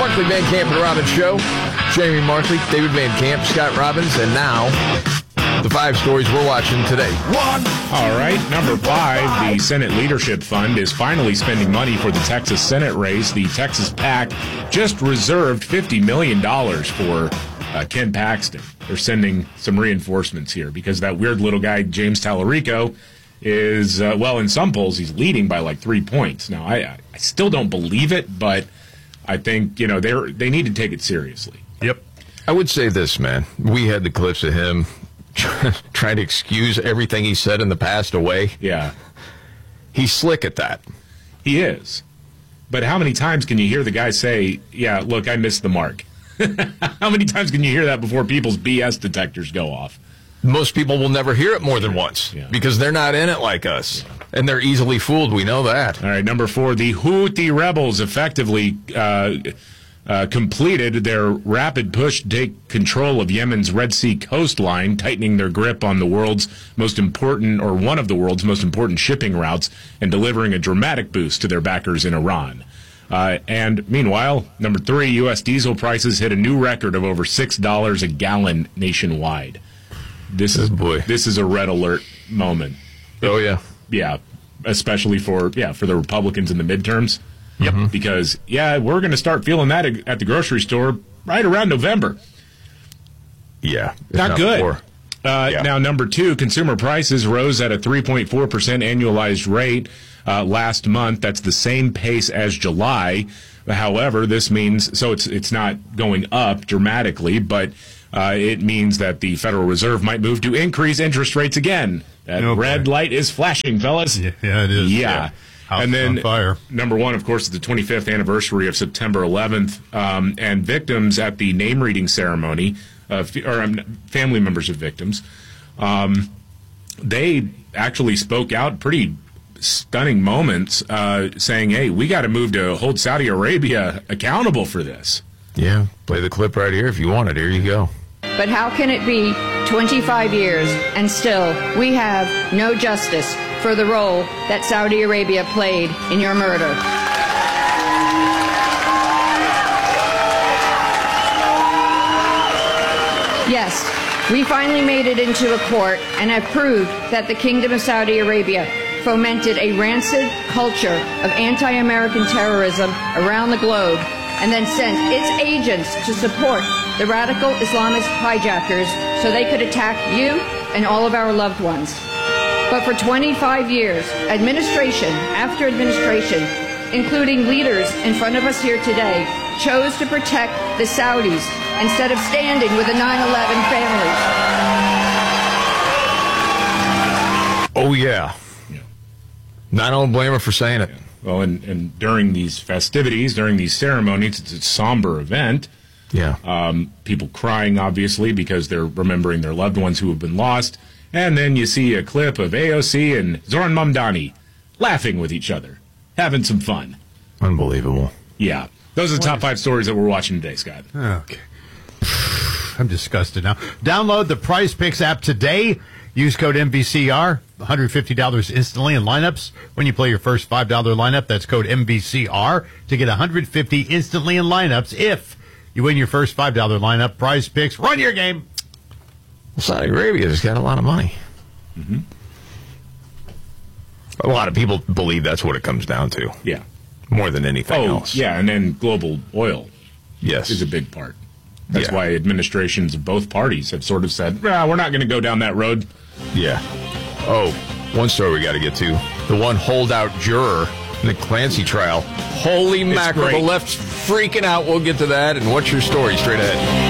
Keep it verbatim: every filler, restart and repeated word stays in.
Markley, Van Camp, and Robbins Show. Jamie Markley, David Van Camp, Scott Robbins, and now the five stories we're watching today. One. All right, number five, the Senate Leadership Fund is finally spending money for the Texas Senate race. The Texas PAC just reserved fifty million dollars for uh, Ken Paxton. They're sending some reinforcements here because that weird little guy, James Tallarico, is, uh, well, in some polls, he's leading by like three points. Now, I, I still don't believe it, but I think, you know, they they need to take it seriously. Yep. I would say this, man. We had the clips of him trying to excuse everything he said in the past away. Yeah. He's slick at that. He is. But how many times can you hear the guy say, yeah, look, I missed the mark? How many times can you hear that before people's B S detectors go off? Most people will never hear it more than once yeah. because they're not in it like us. Yeah. And they're easily fooled. We know that. All right, number four, the Houthi rebels effectively uh, uh, completed their rapid push to take control of Yemen's Red Sea coastline, tightening their grip on the world's most important, or one of the world's most important shipping routes, and delivering a dramatic boost to their backers in Iran. Uh, and meanwhile, number three, U S diesel prices hit a new record of over six dollars a gallon nationwide. This is boy. This is a red alert moment. Oh yeah, yeah, especially for yeah for the Republicans in the midterms. Yep. Mm-hmm. Because yeah, we're going to start feeling that at the grocery store right around November. Yeah, not, not good. Uh, yeah. Now, number two, consumer prices rose at a three point four percent annualized rate uh, last month. That's the same pace as July. However, this means so it's it's not going up dramatically, but uh, it means that the Federal Reserve might move to increase interest rates again. That okay. red light is flashing, fellas. Yeah, yeah it is. Yeah. yeah. House and then on fire. Number one, of course, is the twenty-fifth anniversary of September eleventh, um, and victims at the name reading ceremony, uh, or um, family members of victims, um, they actually spoke out pretty stunning moments, uh, saying, hey, we got to move to hold Saudi Arabia accountable for this. Yeah, play the clip right here if you want it. Here you go. But how can it be twenty-five years and still we have no justice for the role that Saudi Arabia played in your murder? Yes, we finally made it into a court and have proved that the Kingdom of Saudi Arabia fomented a rancid culture of anti-American terrorism around the globe and then sent its agents to support the radical Islamist hijackers so they could attack you and all of our loved ones. But for twenty-five years, administration after administration, including leaders in front of us here today, chose to protect the Saudis instead of standing with the nine eleven families. Oh, yeah. yeah. I don't blame her for saying it. Yeah. Well, and, and during these festivities, during these ceremonies, it's a somber event. Yeah. Um, people crying, obviously, because they're remembering their loved ones who have been lost. And then you see a clip of A O C and Zoran Mamdani laughing with each other, having some fun. Unbelievable. Yeah. Those are the top five stories that we're watching today, Scott. Okay. I'm disgusted now. Download the Prize Picks app today. Use code M V C R, one hundred fifty dollars instantly in lineups. When you play your first five dollar lineup, that's code M V C R to get one hundred fifty dollars instantly in lineups. If you win your first five dollar lineup, Prize Picks, run your game. Well, Saudi Arabia has got a lot of money. Mm-hmm. A lot of people believe that's what it comes down to. Yeah. More than anything oh, else. Yeah, and then global oil yes. is a big part. That's yeah. why administrations of both parties have sort of said, nah, we're not going to go down that road. Yeah. Oh, one story we got to get to. The one holdout juror in the Clancy trial. Holy mackerel, the left's freaking out. We'll get to that. And what's your story straight ahead?